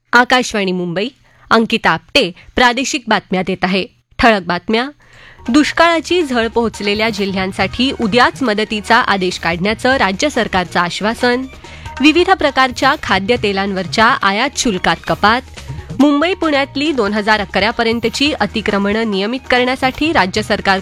आकाशवाणी मुंबई, अंकिता आपटे प्रादेशिक बातम्या देत आहे. ठळक बातम्या. दुष्काळाची झळ पोहोचलेल्या जिल्ह्यांसाठी उद्याच मदतीचा आदेश काढण्याचं राज्य सरकारचं आश्वासन. विविध प्रकारच्या खाद्यतेलांवरच्या आयात शुल्कात कपात. मुंबई पुण्यातली 2011 पर्यंतची अतिक्रमणं नियमित करण्यासाठी राज्य सरकार